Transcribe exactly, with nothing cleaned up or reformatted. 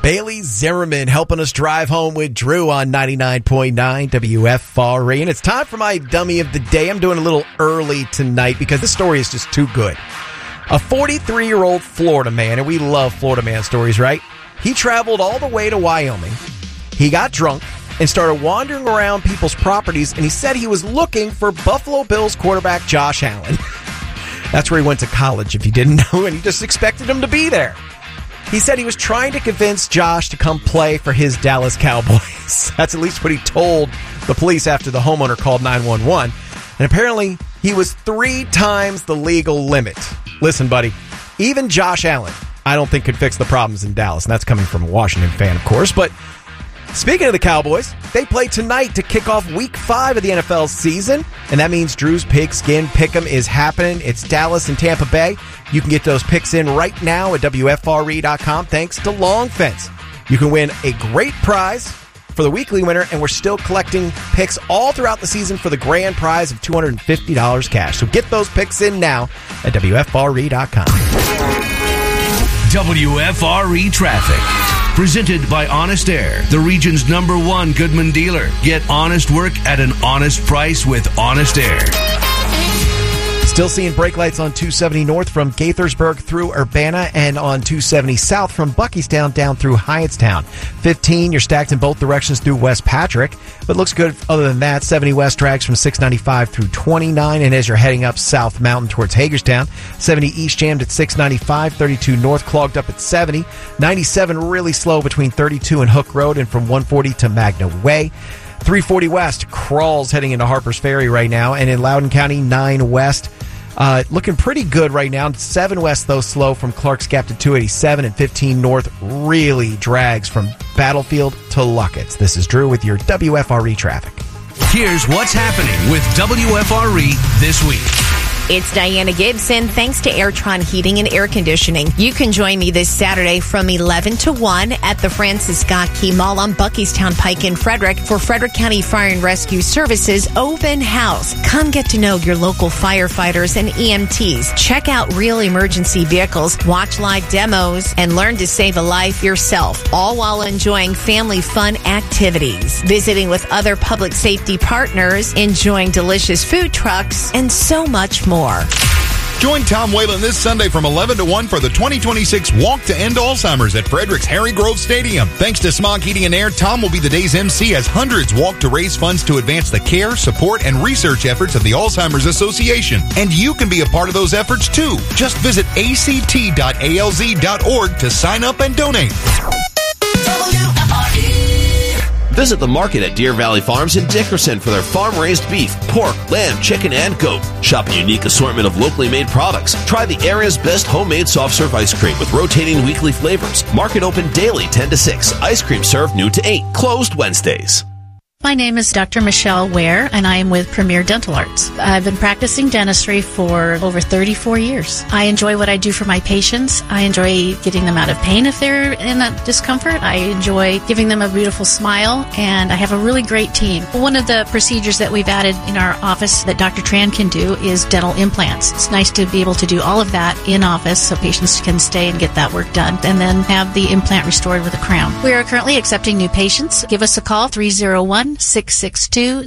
Bailey Zimmerman helping us drive home with Drew on ninety-nine point nine W F R E. And it's time for my dummy of the day. I'm doing a little early tonight because this story is just too good. A forty-three-year-old Florida man, and we love Florida man stories, right? He traveled all the way to Wyoming. He got drunk and started wandering around people's properties, and he said he was looking for Buffalo Bills quarterback Josh Allen. That's where he went to college, if you didn't know, and he just expected him to be there. He said he was trying to convince Josh to come play for his Dallas Cowboys. That's at least what he told the police after the homeowner called nine one one. And apparently, he was three times the legal limit. Listen, buddy, even Josh Allen, I don't think could fix the problems in Dallas. And that's coming from a Washington fan, of course. But speaking of the Cowboys, they play tonight to kick off week five of the N F L season. And that means Drew's Pigskin Pick'em is happening. It's Dallas and Tampa Bay. You can get those picks in right now at W F R E dot com thanks to Long Fence. You can win a great prize for the weekly winner, and we're still collecting picks all throughout the season for the grand prize of two hundred fifty dollars cash. So get those picks in now at W F R E dot com. W F R E Traffic. Presented by Honest Air, the region's number one Goodman dealer. Get honest work at an honest price with Honest Air. Still seeing brake lights on two seventy north from Gaithersburg through Urbana and on two seventy south from Buckystown down through Hyattstown. fifteen, you're stacked in both directions through West Patrick, but looks good other than that. seventy west drags from six ninety-five through twenty-nine, and as you're heading up South Mountain towards Hagerstown, seventy east jammed at six ninety-five, thirty-two north clogged up at seventy, ninety-seven really slow between thirty-two and Hook Road and from one forty to Magna Way. three forty west crawls heading into Harpers Ferry right now, and in Loudoun County, nine west uh, looking pretty good right now. seven west, though, slow from Clark's Gap to two eighty-seven, and fifteen north really drags from Battlefield to Luckett's. This is Drew with your W F R E traffic. Here's what's happening with W F R E this week. It's Diana Gibson. Thanks to Airtron Heating and Air Conditioning. You can join me this Saturday from eleven to one at the Francis Scott Key Mall on Buckystown Pike in Frederick for Frederick County Fire and Rescue Services Open House. Come get to know your local firefighters and E M Ts. Check out real emergency vehicles, watch live demos, and learn to save a life yourself, all while enjoying family fun activities, visiting with other public safety partners, enjoying delicious food trucks, and so much more. More. Join Tom Whalen this Sunday from eleven to one for the twenty twenty-six Walk to End Alzheimer's at Frederick's Harry Grove Stadium. Thanks to Smog Heating and Air, Tom will be the day's M C as hundreds walk to raise funds to advance the care, support, and research efforts of the Alzheimer's Association. And you can be a part of those efforts too. Just visit A C T dot A L Z dot org to sign up and donate. W F R E. Visit the market at Deer Valley Farms in Dickerson for their farm-raised beef, pork, lamb, chicken, and goat. Shop a unique assortment of locally made products. Try the area's best homemade soft-serve ice cream with rotating weekly flavors. Market open daily ten to six. Ice cream served noon to eight. Closed Wednesdays. My name is Doctor Michelle Ware, and I am with Premier Dental Arts. I've been practicing dentistry for over thirty-four years. I enjoy what I do for my patients. I enjoy getting them out of pain if they're in a discomfort. I enjoy giving them a beautiful smile, and I have a really great team. One of the procedures that we've added in our office that Doctor Tran can do is dental implants. It's nice to be able to do all of that in office so patients can stay and get that work done, and then have the implant restored with a crown. We are currently accepting new patients. Give us a call, three oh one, six six two,